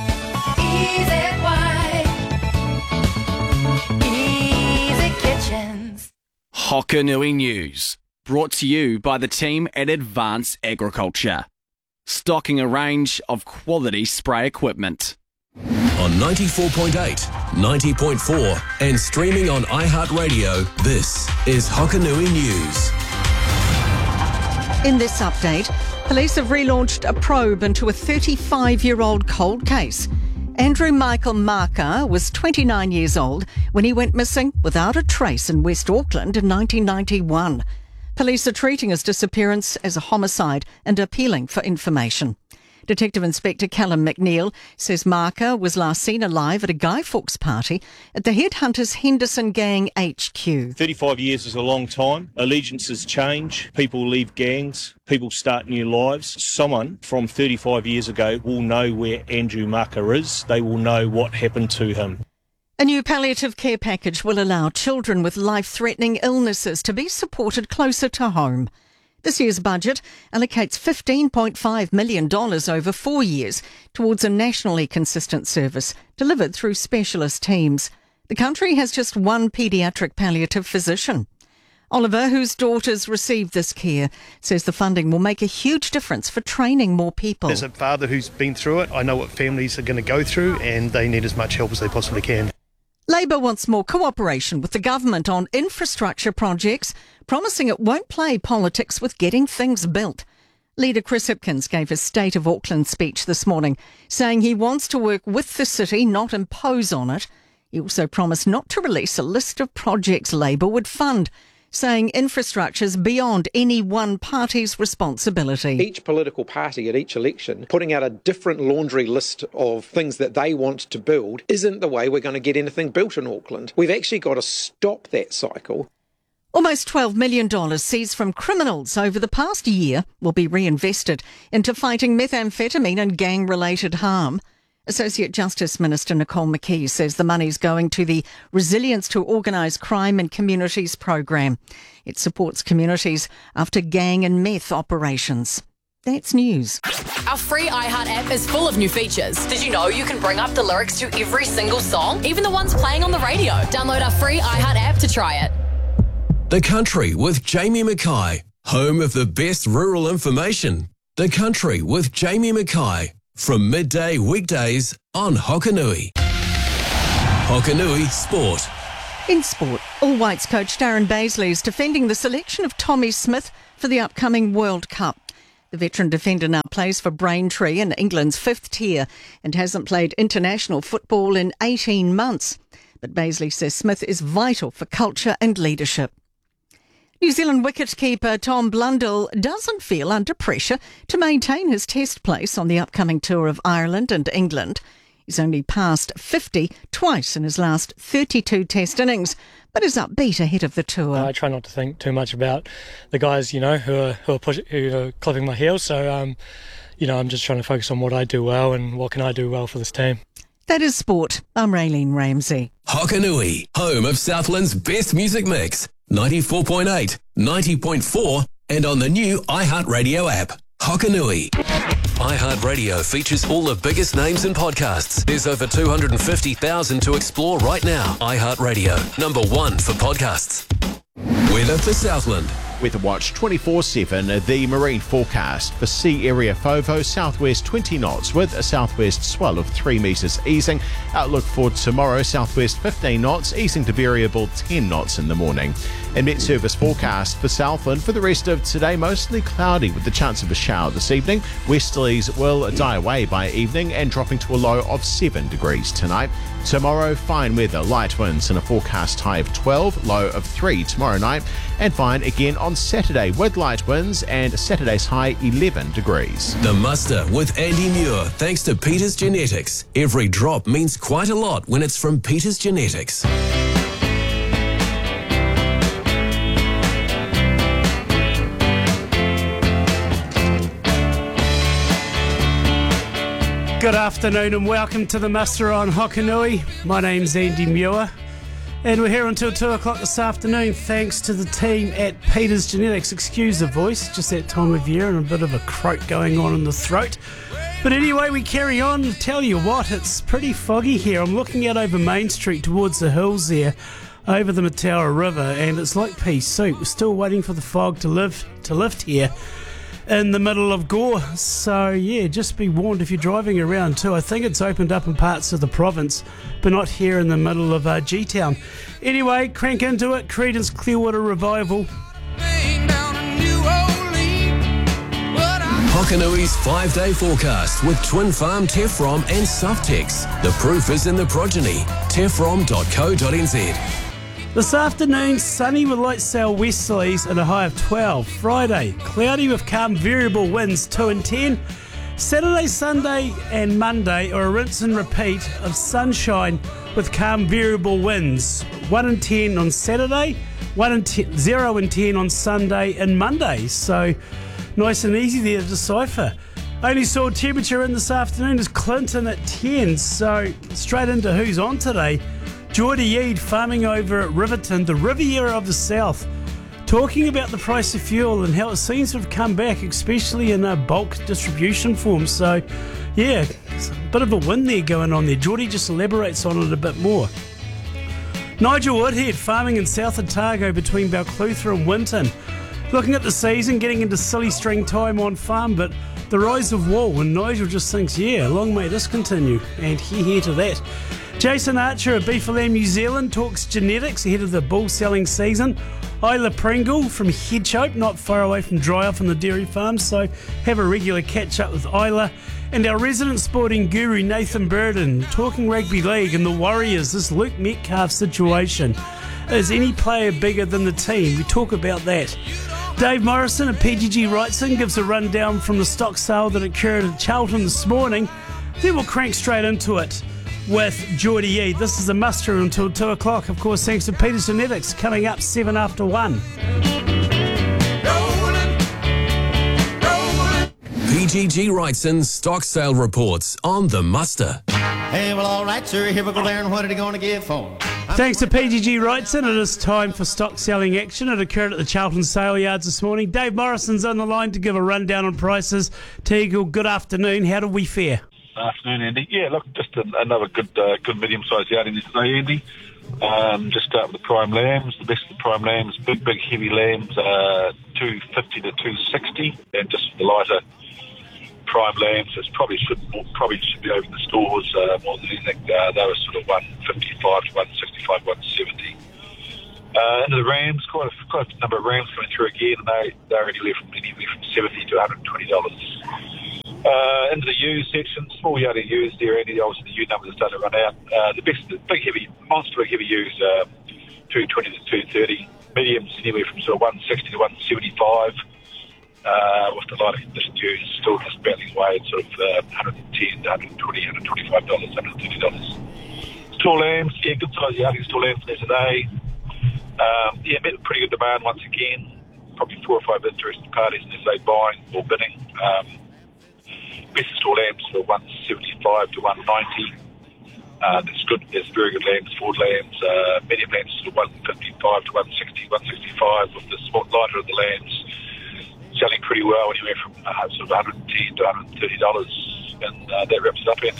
Easy Kitchens. Hokanui News, brought to you by the team at Advanced Agriculture, stocking a range of quality spray equipment. On ninety-four point eight, ninety point four and streaming on iHeartRadio, this is Hokanui News. In this update, police have relaunched a probe into a thirty-five-year-old cold case. Andrew Michael Marker was twenty-nine years old when he went missing without a trace in West Auckland in nineteen ninety-one. Police are treating his disappearance as a homicide and appealing for information. Detective Inspector Callum McNeil says Marker was last seen alive at a Guy Fawkes party at the Headhunters Henderson Gang H Q. thirty-five years is a long time. Allegiances change. People leave gangs. People start new lives. Someone from thirty-five years ago will know where Andrew Marker is. They will know what happened to him. A new palliative care package will allow children with life-threatening illnesses to be supported closer to home. This year's budget allocates fifteen point five million dollars over four years towards a nationally consistent service delivered through specialist teams. The country has just one paediatric palliative physician. Oliver, whose daughters received this care, says the funding will make a huge difference for training more people. As a father who's been through it, I know what families are going to go through and they need as much help as they possibly can. Labor wants more cooperation with the government on infrastructure projects, promising it won't play politics with getting things built. Leader Chris Hipkins gave his State of Auckland speech this morning, saying he wants to work with the city, not impose on it. He also promised not to release a list of projects Labor would fund, saying infrastructure's beyond any one party's responsibility. Each political party at each election putting out a different laundry list of things that they want to build isn't the way we're going to get anything built in Auckland. We've actually got to stop that cycle. Almost twelve million dollars seized from criminals over the past year will be reinvested into fighting methamphetamine and gang-related harm. Associate Justice Minister Nicole McKee says the money's going to the Resilience to Organised Crime in Communities program. It supports communities after gang and meth operations. That's news. Our free iHeart app is full of new features. Did you know you can bring up the lyrics to every single song, even the ones playing on the radio? Download our free iHeart app to try it. The Country with Jamie Mackay, home of the best rural information. The Country with Jamie Mackay, from midday weekdays on Hokanui. Hokanui Sport. In sport, All Whites coach Darren Bazley is defending the selection of Tommy Smith for the upcoming World Cup. The veteran defender now plays for Braintree in England's fifth tier and hasn't played international football in eighteen months. But Bazley says Smith is vital for culture and leadership. New Zealand wicketkeeper Tom Blundell doesn't feel under pressure to maintain his test place on the upcoming tour of Ireland and England. He's only passed fifty twice in his last thirty-two test innings, but is upbeat ahead of the tour. I try not to think too much about the guys, you know, who are who are, push, who are clipping my heels. So, um, you know, I'm just trying to focus on what I do well and what can I do well for this team. That is sport. I'm Raylene Ramsey. Hokanui, home of Southland's best music mix. ninety-four point eight, ninety point four, and on the new iHeartRadio app. Hokanui. iHeartRadio features all the biggest names in podcasts. There's over two hundred fifty thousand to explore right now. iHeartRadio, number one for podcasts. Weather for Southland. Weather Watch twenty-four seven, the marine forecast. For sea area FOVO, southwest twenty knots with a southwest swell of three metres easing. Outlook for tomorrow, southwest fifteen knots, easing to variable ten knots in the morning. And Met Service forecast for Southland for the rest of today, mostly cloudy with the chance of a shower this evening. Westerlies will die away by evening and dropping to a low of seven degrees tonight. Tomorrow, fine weather, light winds and a forecast high of twelve, low of three tomorrow night. And fine again on Saturday with light winds and Saturday's high eleven degrees. The Muster with Andy Muir, thanks to Peters Genetics. Every drop means quite a lot when it's from Peters Genetics. Good afternoon and welcome to the Muster on Hokanui. My name's Andy Muir and we're here until two o'clock this afternoon thanks to the team at Peters Genetics. Excuse the voice, just that time of year and a bit of a croak going on in the throat. But anyway, we carry on. Tell you what, it's pretty foggy here. I'm looking out over Main Street towards the hills there, over the Mataura River, and it's like pea soup. We're still waiting for the fog to live to lift here in the middle of Gore. So yeah, just be warned if you're driving around too. I think it's opened up in parts of the province, but not here in the middle of uh, G-Town. Anyway, crank into it. Creedence Clearwater Revival. Hokanui's five-day forecast with Twin Farm, Tefrom and Softex. The proof is in the progeny. tefrom dot co dot n z. This afternoon, sunny with light sail westerlies and a high of twelve. Friday, cloudy with calm variable winds two and ten. Saturday, Sunday and Monday are a rinse and repeat of sunshine with calm variable winds. one and ten on Saturday, one and ten, zero and ten on Sunday and Monday. So nice and easy there to decipher. Only saw temperature in this afternoon is Clinton at ten. So straight into who's on today. Geordie Eade farming over at Riverton, the Riviera of the South, talking about the price of fuel and how it seems to have come back, especially in uh, bulk distribution form. So, yeah, a bit of a win there going on there. Geordie just elaborates on it a bit more. Nigel Woodhead farming in South Otago between Balclutha and Winton. Looking at the season, getting into silly string time on farm, but the rise of wool, and Nigel just thinks, yeah, long may this continue, and hear hear to that. Jason Archer of Beef and Lamb New Zealand talks genetics ahead of the bull selling season. Isla Pringle from Hedgehope, not far away from Dry Off on the dairy farm, so have a regular catch up with Isla. And our resident sporting guru Nathan Burden talking rugby league and the Warriors, this Luke Metcalf situation. is any player bigger than the team? We talk about that. Dave Morrison at P G G Wrightson gives a rundown from the stock sale that occurred at Charlton this morning. Then we'll crank straight into it with Geordie Eade. This is a muster until two o'clock, of course, thanks to Peters Genetics, coming up seven after one. P G G Wrightson's stock sale reports on the muster. Hey, well, all right, sir. Here we go there, and what are they going to give for? Thanks to P G G Wrightson, it is time for stock selling action. It occurred at the Charlton sale yards this morning. Dave Morrison's on the line to give a rundown on prices. Teagle, good afternoon. How did we fare? Afternoon, Andy. Yeah, look, just a, another good uh, good medium-sized yarding today, Andy. Um, just start with the prime lambs. The best of the prime lambs, big, big, heavy lambs, uh, two fifty to two sixty, and just the lighter prime lambs, it's probably should probably should be over in the stores uh, more than anything. Uh, they were sort of one fifty-five to one sixty-five, one seventy. Uh, into the rams, quite a, quite a number of rams coming through again, and they they already left from anywhere from seventy to one hundred twenty dollars. Uh, into the used section, small yardie used there, Andy. Obviously the U numbers are starting to run out. Uh, the best, the big heavy, monster big heavy used, uh, two twenty to two thirty. Mediums anywhere from sort of one sixty to one seventy-five. Uh, with the lighter condition used, still just battling away at sort of uh, one hundred ten to one hundred twenty, one hundred twenty-five dollars, one hundred thirty dollars. Store lambs, yeah, good size yardie store lambs there today. Um, yeah, met pretty good demand once again. Probably four or five interested parties in this late buying or bidding. Um, best store lambs for one seventy-five to one ninety. Uh, that's good. There's very good lambs, Ford lambs. Uh, medium lambs sort of one fifty-five to one sixty, one sixty-five with the small, lighter of the lambs. Selling pretty well, anywhere from uh, sort of one hundred ten to one hundred thirty dollars, and uh, that wraps it up,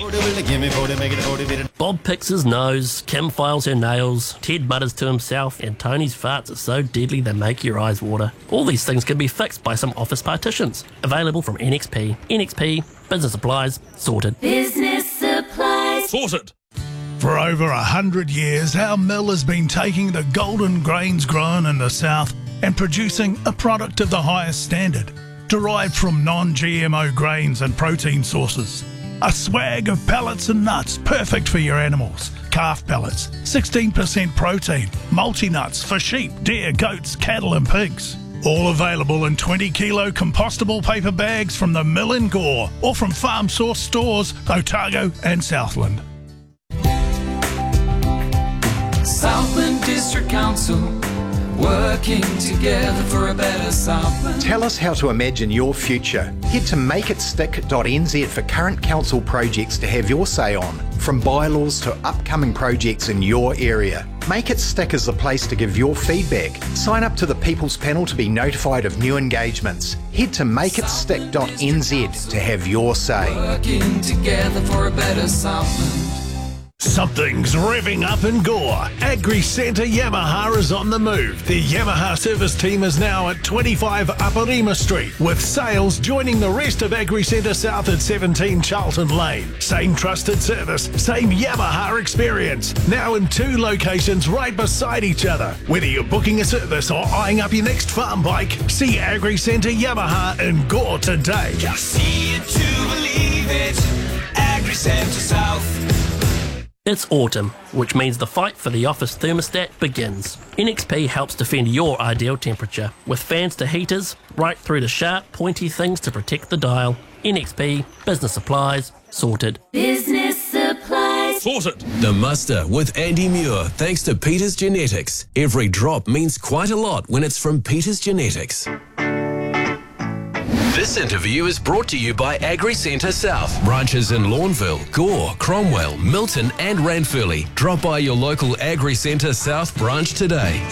Andy. Bob picks his nose, Kim files her nails, Ted mutters to himself, and Tony's farts are so deadly they make your eyes water. All these things can be fixed by some office partitions. Available from N X P. N X P, business supplies, sorted. Business supplies. Sorted. For over a hundred years, our mill has been taking the golden grains grown in the south and producing a product of the highest standard, derived from non-G M O grains and protein sources. A swag of pellets and nuts perfect for your animals. Calf pellets, sixteen percent protein, multi-nuts for sheep, deer, goats, cattle and pigs. All available in twenty kilo compostable paper bags from the mill in Gore or from Farm Source stores, Otago and Southland. Southland District Council, working together for a better Southland. Tell us how to imagine your future. Head to make it stick dot n z for current council projects to have your say on, from bylaws to upcoming projects in your area. Make It Stick is the place to give your feedback. Sign up to the People's Panel to be notified of new engagements. Head to make it stick dot n z to have your say. Working together for a better Southland. Something's revving up in Gore. Agri Centre Yamaha is on the move. The Yamaha service team is now at twenty-five Aparima Street, with sales joining the rest of Agri Centre South at seventeen Charlton Lane. Same trusted service, same Yamaha experience. Now in two locations right beside each other. Whether you're booking a service or eyeing up your next farm bike, see Agri Centre Yamaha in Gore today. Just see it to believe it. Agri Centre South. It's autumn, which means the fight for the office thermostat begins. N X P helps defend your ideal temperature, with fans to heaters, right through to sharp, pointy things to protect the dial. N X P, business supplies, sorted. Business supplies. Sorted. The Muster with Andy Muir, thanks to Peters Genetics. Every drop means quite a lot when it's from Peters Genetics. This interview is brought to you by Agri Centre South. Branches in Lawnville, Gore, Cromwell, Milton and Ranfurly. Drop by your local Agri Centre South branch today.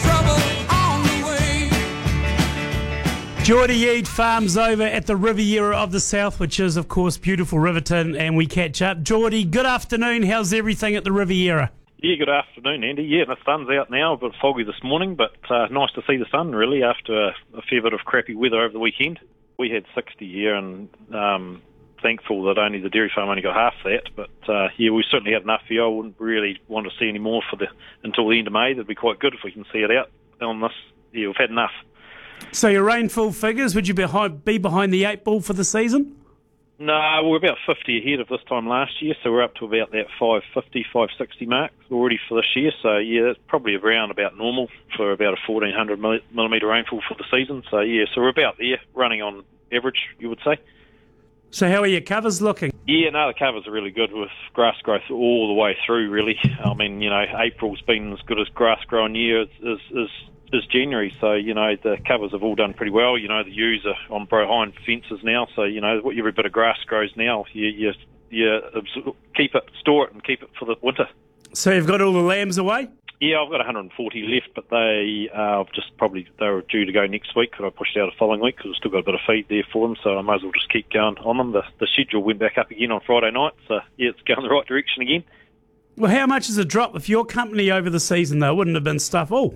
Geordie Eade farms over at the Riviera of the South, which is, of course, beautiful Riverton, and we catch up. Geordie, good afternoon. How's everything at the Riviera? Yeah, good afternoon, Andy. Yeah, the sun's out now, a bit foggy this morning, but uh, nice to see the sun, really, after a, a fair bit of crappy weather over the weekend. We had sixty here, and um, thankful that only the dairy farm only got half that. But uh, yeah, we certainly had enough here. I wouldn't really want to see any more for the until the end of May. That'd be quite good if we can see it out on this. Yeah, we've had enough. So your rainfall figures, would you be behind, be behind the eight ball for the season? No, we're about fifty ahead of this time last year, so we're up to about that five fifty, five sixty mark already for this year. So, yeah, that's probably around about normal for about a fourteen hundred millimetre rainfall for the season. So, yeah, so we're about there, running on average, you would say. So how are your covers looking? Yeah, no, the covers are really good with grass growth all the way through, really. I mean, you know, April's been as good as grass growing year as, as, as is January, so, you know, the covers have all done pretty well. You know, the ewes are on behind fences now, so, you know, every bit of grass grows now. You, you, you absor- keep it, store it and keep it for the winter. So you've got all the lambs away? Yeah, I've got one hundred forty left, but they uh, just probably, they were due to go next week, because I pushed out the following week, because I've still got a bit of feed there for them, so I might as well just keep going on them. The, the schedule went back up again on Friday night, so, yeah, it's going the right direction again. Well, how much is a drop with your company over the season, though? Wouldn't have been stuff all.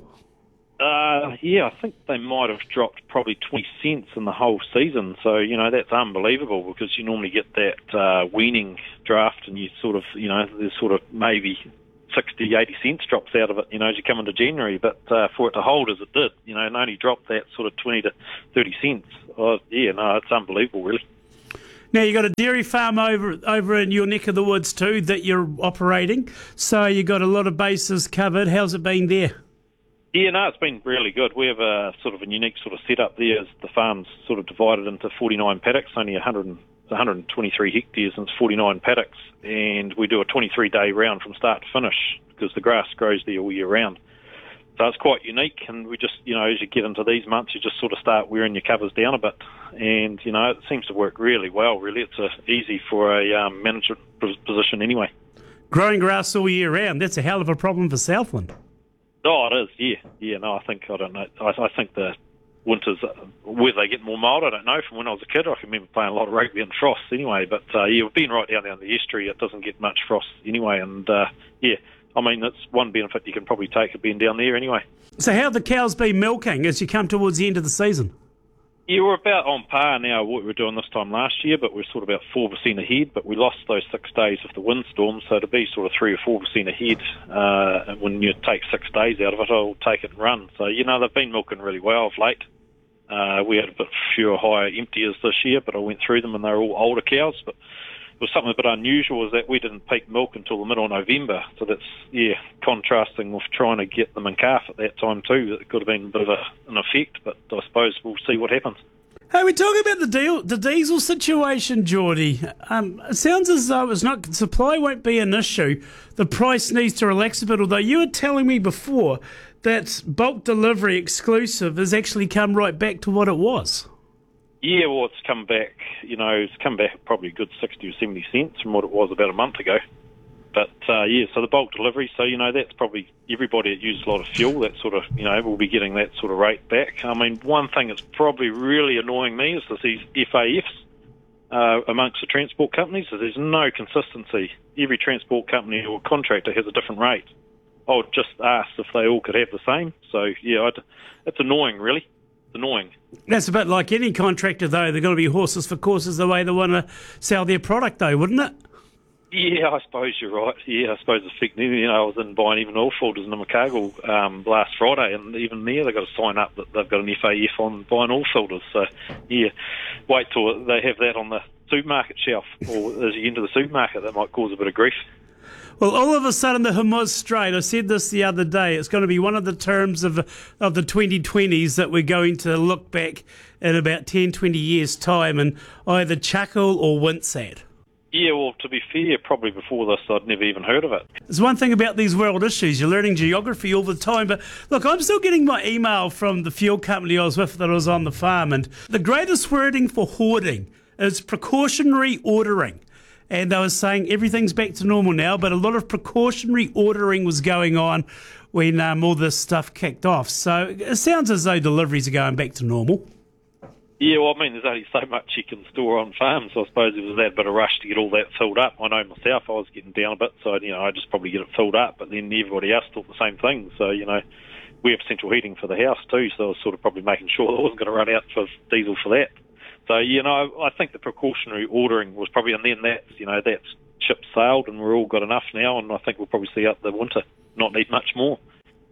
Uh, yeah, I think they might have dropped probably twenty cents in the whole season. So, you know, that's unbelievable, because you normally get that uh, weaning draft and you sort of, you know, there's sort of maybe sixty, eighty cents drops out of it, you know, as you come into January. But uh, for it to hold as it did, you know, and only dropped that sort of twenty to thirty cents. Oh, yeah, no, it's unbelievable, really. Now, you've got a dairy farm over over in your neck of the woods too that you're operating. So you've got a lot of bases covered. How's it been there? Yeah, no, it's been really good. We have a sort of a unique sort of setup there, as the farm's sort of divided into forty-nine paddocks, only one hundred, one hundred twenty-three hectares, and it's forty-nine paddocks, and we do a twenty-three day round from start to finish, because the grass grows there all year round. So it's quite unique, and we just, you know, as you get into these months, you just sort of start wearing your covers down a bit, and, you know, it seems to work really well, really. It's a, easy for a um, management position anyway. Growing grass all year round, that's a hell of a problem for Southland. Oh, it is, yeah. Yeah, no, I think, I don't know, I, I think the winters, uh, whether they get more mild, I don't know. From when I was a kid, I can remember playing a lot of rugby and frost anyway, but, uh, yeah, we've been right down down the estuary, it doesn't get much frost anyway, and, uh, yeah, I mean, that's one benefit you can probably take of being down there anyway. So how have the cows been milking as you come towards the end of the season? Yeah, we're about on par now what we were doing this time last year, but we're sort of about four percent ahead, but we lost those six days of the windstorm, so to be sort of three or four percent ahead, uh, when you take six days out of it, I'll take it and run. So, you know, they've been milking really well of late. Uh, we had a bit fewer higher emptiers this year, but I went through them and they're all older cows, but it was something a bit unusual, is that we didn't peak milk until the middle of November, so that's, yeah, contrasting with trying to get them in calf at that time too. It could have been a bit of a, an effect, but I suppose we'll see what happens. Hey, we're talking about the deal, the diesel situation, Geordie. Um, it sounds as though it's not, supply won't be an issue. The price needs to relax a bit, although you were telling me before that bulk delivery exclusive has actually come right back to what it was. Yeah, well, it's come back, you know, it's come back probably a good sixty or seventy cents from what it was about a month ago. But, uh, yeah, so the bulk delivery, so, you know, that's probably everybody that uses a lot of fuel, that sort of, you know, will be getting that sort of rate back. I mean, one thing that's probably really annoying me is these F A Fs uh, amongst the transport companies, is there's no consistency. Every transport company or contractor has a different rate. I would just ask if they all could have the same. So, yeah, I'd, it's annoying, really. It's annoying. That's a bit like any contractor, though. They're going to be horses for courses the way they want to sell their product, though, wouldn't it? Yeah, I suppose you're right. Yeah, I suppose it's affecting, you know, I was in buying even oil filters in Invercargill um, last Friday, and even there they've got to sign up that they've got an F A F on buying oil filters. So, yeah, wait till they have that on the supermarket shelf, or as you enter the supermarket, that might cause a bit of grief. Well, all of a sudden, the Hormuz Strait, I said this the other day, it's going to be one of the terms of of the twenty twenties that we're going to look back in about ten, twenty years' time and either chuckle or wince at. Yeah, well, to be fair, probably before this, I'd never even heard of it. There's one thing about these world issues, you're learning geography all the time, but look, I'm still getting my email from the fuel company I was with that I was on the farm, and the greatest wording for hoarding is precautionary ordering. And I was saying everything's back to normal now, but a lot of precautionary ordering was going on when um, all this stuff kicked off. So it sounds as though deliveries are going back to normal. Yeah, well, I mean, there's only so much you can store on farms, so I suppose it was that bit of rush to get all that filled up. I know myself, I was getting down a bit, so, you know, I just probably get it filled up, but then everybody else thought the same thing. So, you know, we have central heating for the house too, so I was sort of probably making sure that I wasn't going to run out for diesel for that. So, you know, I think the precautionary ordering was probably, and then that's, you know, that's ship sailed and we're all got enough now, and I think we'll probably see out the winter, not need much more.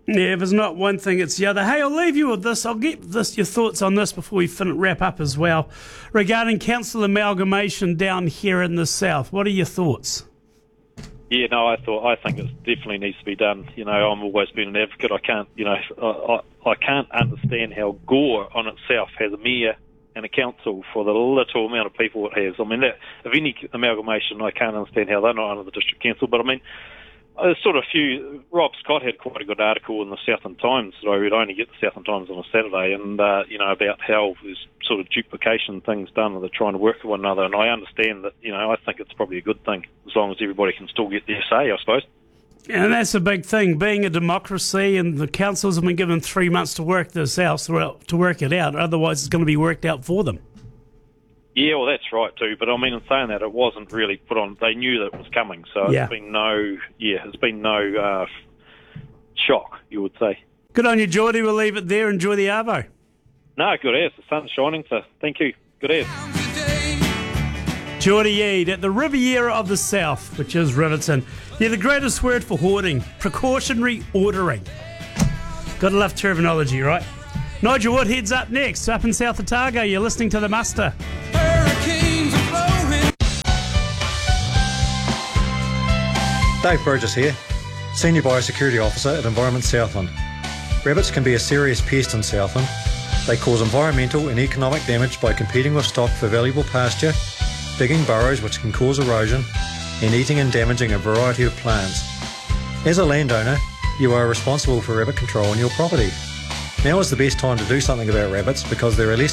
Yeah, if there's not one thing, it's the other. Hey, I'll leave you with this. I'll get this your thoughts on this before we fin- wrap up as well. Regarding council amalgamation down here in the south, what are your thoughts? Yeah, no, I thought I think it definitely needs to be done. You know, I'm always been an advocate. I can't, you know, I, I, I can't understand how Gore on itself has a mayor and a council for the little amount of people it has. I mean, that, if any amalgamation, I can't understand how they're not under the district council. But I mean, there's sort of a few. Rob Scott had quite a good article in the Southland Times, so I would only get the Southland Times on a Saturday, and uh, you know, about how there's sort of duplication things done, and they're trying to work with one another. And I understand that. You know, I think it's probably a good thing as long as everybody can still get their say, I suppose. And that's a big thing, being a democracy, and the councils have been given three months to work this out, to work it out. Otherwise, it's going to be worked out for them. Yeah, well, that's right too. But I mean, in saying that, it wasn't really put on. They knew that it was coming, so Yeah. it's been no, yeah, it's been no uh, shock, you would say. Good on you, Geordie. We'll leave it there. Enjoy the Arvo. No, good as. The sun's shining, so thank you. Good as. Geordie Eade at the Riviera of the South, which is Riverton. Yeah, the greatest word for hoarding, precautionary ordering. Gotta love terminology, right? Nigel Woodhead's up next, up in South Otago. You're listening to The Muster. Dave Burgess here, Senior Biosecurity Officer at Environment Southland. Rabbits can be a serious pest in Southland. They cause environmental and economic damage by competing with stock for valuable pasture, digging burrows which can cause erosion, and eating and damaging a variety of plants. As a landowner, you are responsible for rabbit control on your property. Now is the best time to do something about rabbits because there are less